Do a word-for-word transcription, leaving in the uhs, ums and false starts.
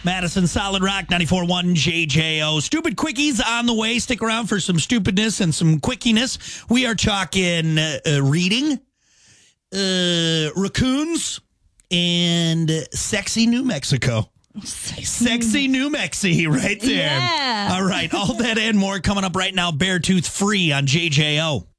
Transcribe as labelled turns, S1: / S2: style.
S1: Madison Solid Rock ninety-four point one J J O. Stupid quickies on the way. Stick around for some stupidness and some quickiness. We are talking uh, uh, reading, uh, raccoons, and sexy New Mexico. Sexy, sexy New Mexico right there.
S2: Yeah.
S1: All right. All that and more coming up right now. Beartooth Free on J J O.